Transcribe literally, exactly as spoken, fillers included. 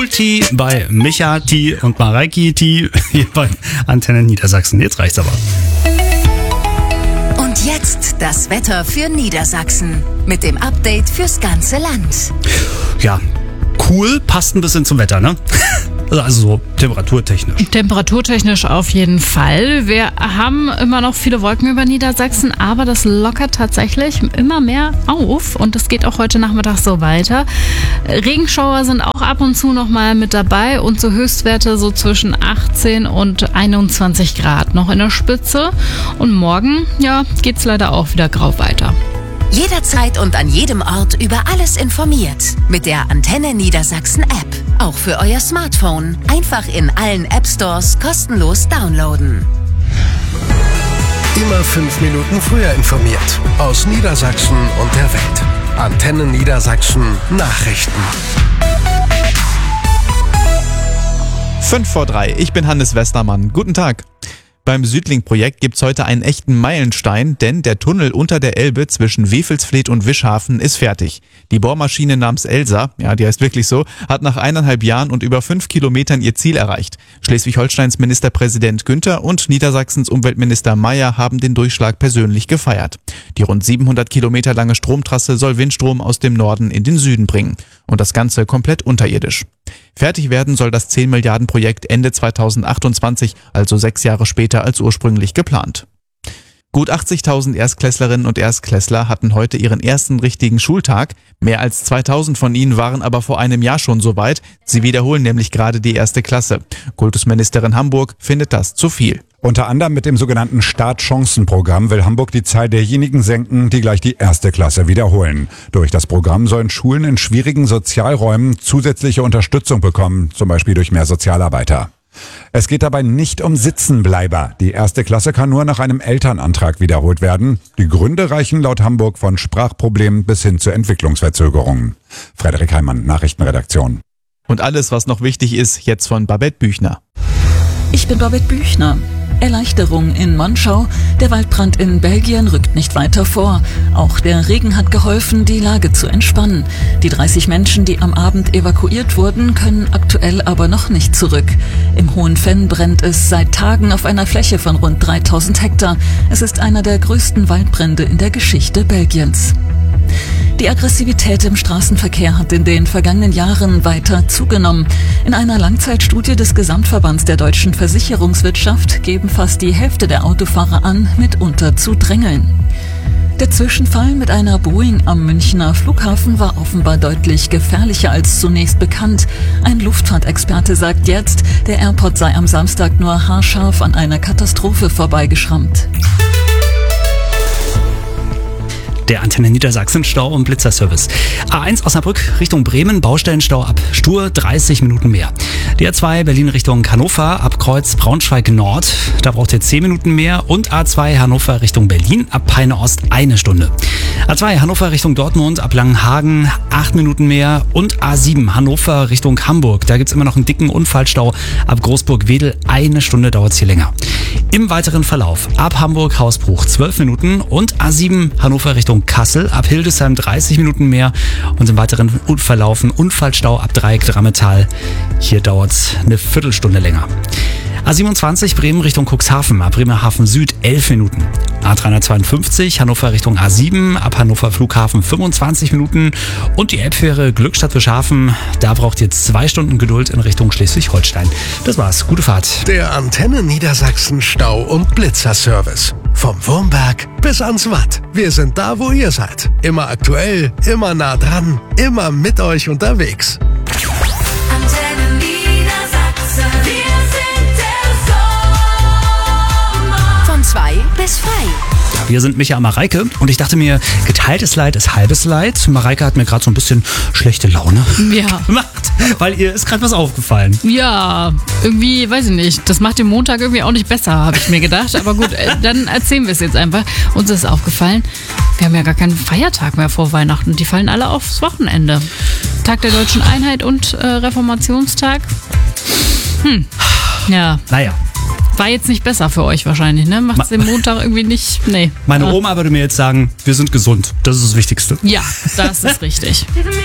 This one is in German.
Multi bei Micha T und Mareiki T hier bei Antenne Niedersachsen. Jetzt reicht's aber. Und jetzt das Wetter für Niedersachsen mit dem Update fürs ganze Land. Ja, cool, passt ein bisschen zum Wetter, ne? Also so temperaturtechnisch. Temperaturtechnisch auf jeden Fall. Wir haben immer noch viele Wolken über Niedersachsen, aber das lockert tatsächlich immer mehr auf und das geht auch heute Nachmittag so weiter. Regenschauer sind auch ab und zu noch mal mit dabei und so Höchstwerte so zwischen achtzehn und einundzwanzig Grad noch in der Spitze. Und morgen, ja, geht's leider auch wieder grau weiter. Jederzeit und an jedem Ort über alles informiert. Mit der Antenne Niedersachsen App. Auch für euer Smartphone. Einfach in allen App Stores kostenlos downloaden. Immer fünf Minuten früher informiert. Aus Niedersachsen und der Welt. Antenne Niedersachsen Nachrichten. Fünf vor drei. Ich bin Hannes Westermann. Guten Tag. Beim Südlink-Projekt gibt's heute einen echten Meilenstein, denn der Tunnel unter der Elbe zwischen Wewelsfleth und Wischhafen ist fertig. Die Bohrmaschine namens Elsa, ja, die heißt wirklich so, hat nach eineinhalb Jahren und über fünf Kilometern ihr Ziel erreicht. Schleswig-Holsteins Ministerpräsident Günther und Niedersachsens Umweltminister Mayer haben den Durchschlag persönlich gefeiert. Die rund siebenhundert Kilometer lange Stromtrasse soll Windstrom aus dem Norden in den Süden bringen. Und das Ganze komplett unterirdisch. Fertig werden soll das zehn Milliarden Projekt Ende zweitausendachtundzwanzig, also sechs Jahre später als ursprünglich geplant. Gut achtzigtausend Erstklässlerinnen und Erstklässler hatten heute ihren ersten richtigen Schultag. Mehr als zweitausend von ihnen waren aber vor einem Jahr schon soweit. Sie wiederholen nämlich gerade die erste Klasse. Kultusministerin Hamburg findet das zu viel. Unter anderem mit dem sogenannten Startchancenprogramm will Hamburg die Zahl derjenigen senken, die gleich die erste Klasse wiederholen. Durch das Programm sollen Schulen in schwierigen Sozialräumen zusätzliche Unterstützung bekommen, zum Beispiel durch mehr Sozialarbeiter. Es geht dabei nicht um Sitzenbleiber. Die erste Klasse kann nur nach einem Elternantrag wiederholt werden. Die Gründe reichen laut Hamburg von Sprachproblemen bis hin zu Entwicklungsverzögerungen. Frederik Heimann, Nachrichtenredaktion. Und alles, was noch wichtig ist, jetzt von Babette Büchner. Ich bin Babette Büchner. Erleichterung in Monschau. Der Waldbrand in Belgien rückt nicht weiter vor. Auch der Regen hat geholfen, die Lage zu entspannen. Die dreißig Menschen, die am Abend evakuiert wurden, können aktuell aber noch nicht zurück. Im Hohen Venn brennt es seit Tagen auf einer Fläche von rund dreitausend Hektar. Es ist einer der größten Waldbrände in der Geschichte Belgiens. Die Aggressivität im Straßenverkehr hat in den vergangenen Jahren weiter zugenommen. In einer Langzeitstudie des Gesamtverbands der deutschen Versicherungswirtschaft geben fast die Hälfte der Autofahrer an, mitunter zu drängeln. Der Zwischenfall mit einer Boeing am Münchner Flughafen war offenbar deutlich gefährlicher als zunächst bekannt. Ein Luftfahrtexperte sagt jetzt, der Airport sei am Samstag nur haarscharf an einer Katastrophe vorbeigeschrammt. Der Antenne Niedersachsen Stau- und Blitzerservice. A eins Osnabrück Richtung Bremen, Baustellenstau ab Stur, dreißig Minuten mehr. Die A zwei Berlin Richtung Hannover, ab Kreuz Braunschweig Nord, da braucht ihr zehn Minuten mehr. Und A zwei Hannover Richtung Berlin, ab Peine Ost eine Stunde. A zwei Hannover Richtung Dortmund, ab Langenhagen acht Minuten mehr. Und A sieben Hannover Richtung Hamburg, da gibt's immer noch einen dicken Unfallstau. Ab Großburg-Wedel eine Stunde dauert's hier länger. Im weiteren Verlauf ab Hamburg-Hausbruch zwölf Minuten und A sieben Hannover Richtung Kassel, ab Hildesheim dreißig Minuten mehr und im weiteren Verlaufen Unfallstau ab Dreieck Drammetal. Hier dauert's eine Viertelstunde länger. A siebenundzwanzig Bremen Richtung Cuxhaven, ab Bremerhaven Süd elf Minuten. A dreihundertzweiundfünfzig Hannover Richtung A sieben, ab Hannover Flughafen fünfundzwanzig Minuten. Und die Elbfähre Glückstadt Fischhafen, da braucht ihr zwei Stunden Geduld in Richtung Schleswig-Holstein. Das war's, gute Fahrt. Der Antenne Niedersachsen Stau- und Blitzerservice. Vom Wurmberg bis ans Watt. Wir sind da, wo ihr seid. Immer aktuell, immer nah dran, immer mit euch unterwegs. Antenne Niedersachsen. Wir sind der Sommer. Von zwei bis frei. Wir sind Micha und Mareike und ich dachte mir, geteiltes Leid ist halbes Leid. Mareike hat mir gerade so ein bisschen schlechte Laune Ja. gemacht, weil ihr ist gerade was aufgefallen. Ja, irgendwie, weiß ich nicht, das macht den Montag irgendwie auch nicht besser, habe ich mir gedacht. Aber gut, äh, dann erzählen wir es jetzt einfach. Uns ist aufgefallen, wir haben ja gar keinen Feiertag mehr vor Weihnachten. Die fallen alle aufs Wochenende. Tag der Deutschen Einheit und äh, Reformationstag. Hm, ja. Naja. War jetzt nicht besser für euch wahrscheinlich, ne? Macht's den Montag irgendwie nicht, nee. Meine Oma würde mir jetzt sagen, wir sind gesund. Das ist das Wichtigste. Ja, das ist richtig.